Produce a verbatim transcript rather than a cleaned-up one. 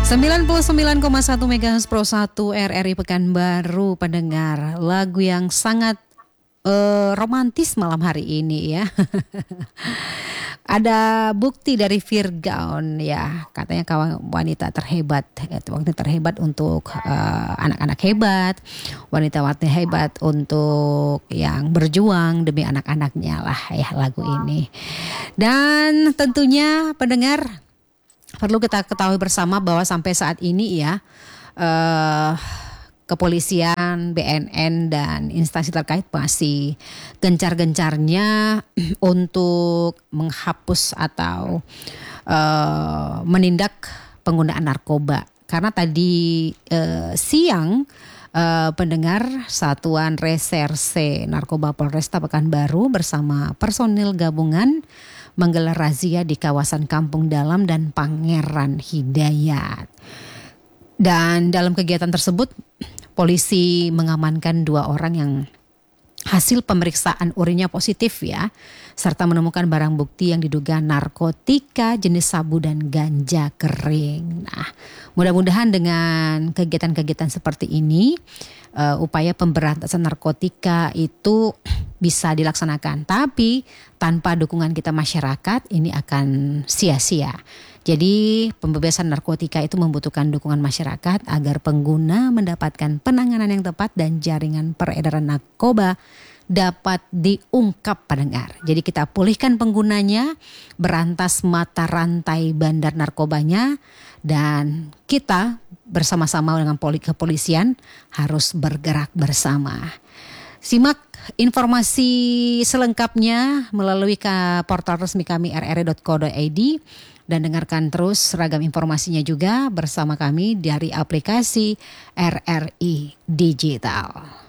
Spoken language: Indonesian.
sembilan puluh sembilan koma satu MHz Pro satu R R I Pekanbaru, pendengar. Lagu yang sangat uh, romantis malam hari ini ya. Ada bukti dari Virgaun ya, katanya kawan wanita terhebat, wanita terhebat untuk uh, anak-anak hebat, wanita-wanita hebat untuk yang berjuang demi anak-anaknya lah ya lagu ini. Dan tentunya pendengar, perlu kita ketahui bersama bahwa sampai saat ini ya uh, kepolisian, B N N dan instansi terkait masih gencar-gencarnya untuk menghapus atau uh, menindak penggunaan narkoba. Karena tadi uh, siang uh, pendengar Satuan Reserse Narkoba Polresta Pekanbaru bersama personil gabungan menggelar razia di kawasan Kampung Dalam dan Pangeran Hidayat. Dan dalam kegiatan tersebut, polisi mengamankan dua orang yang hasil pemeriksaan urinnya positif ya, serta menemukan barang bukti yang diduga narkotika jenis sabu dan ganja kering. Nah, mudah-mudahan dengan kegiatan-kegiatan seperti ini, uh, upaya pemberantasan narkotika itu bisa dilaksanakan. Tapi tanpa dukungan kita masyarakat, ini akan sia-sia. Jadi pembebasan narkotika itu membutuhkan dukungan masyarakat agar pengguna mendapatkan penanganan yang tepat dan jaringan peredaran narkoba dapat diungkap pendengar. Jadi kita pulihkan penggunanya, berantas mata rantai bandar narkobanya, dan kita bersama-sama dengan kepolisian harus bergerak bersama. Simak informasi selengkapnya melalui portal resmi kami r r i dot co dot i d dan dengarkan terus ragam informasinya juga bersama kami dari aplikasi R R I Digital.